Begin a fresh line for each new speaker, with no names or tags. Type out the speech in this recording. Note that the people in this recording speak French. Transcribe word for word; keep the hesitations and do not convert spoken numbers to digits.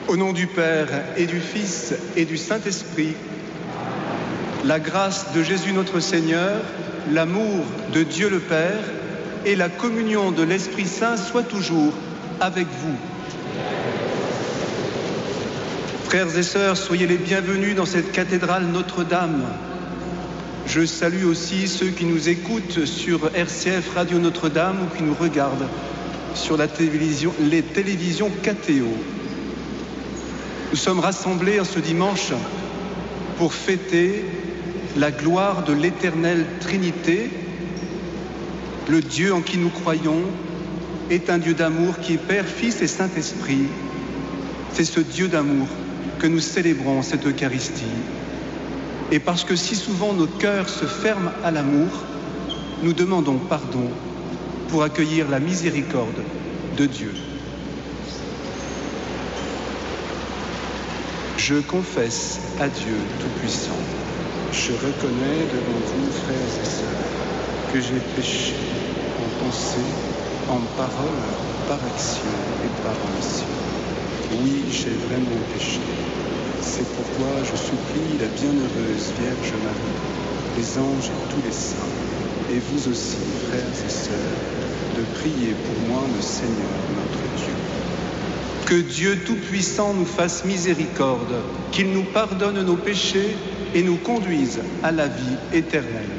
Au nom du Père et du Fils et du Saint-Esprit, la grâce de Jésus notre Seigneur, l'amour de Dieu le Père et la communion de l'Esprit Saint soient toujours avec vous. Frères et sœurs, soyez les bienvenus dans cette cathédrale Notre-Dame. Je salue aussi ceux qui nous écoutent sur R C F Radio Notre-Dame ou qui nous regardent sur la télévision, les télévisions K T O. Nous sommes rassemblés en ce dimanche pour fêter la gloire de l'éternelle Trinité. Le Dieu en qui nous croyons est un Dieu d'amour qui est Père, Fils et Saint-Esprit. C'est ce Dieu d'amour que nous célébrons cette Eucharistie. Et parce que si souvent nos cœurs se ferment à l'amour, nous demandons pardon pour accueillir la miséricorde de Dieu. Je confesse à Dieu Tout-Puissant.
Je reconnais devant vous, frères et sœurs, que j'ai péché en pensée, en parole, par action et par omission. Oui, j'ai vraiment péché. C'est pourquoi je supplie la bienheureuse Vierge Marie, les anges et tous les saints, et vous aussi, frères et sœurs, de prier pour moi le Seigneur notre Dieu.
Que Dieu Tout-Puissant nous fasse miséricorde, qu'il nous pardonne nos péchés et nous conduise à la vie éternelle.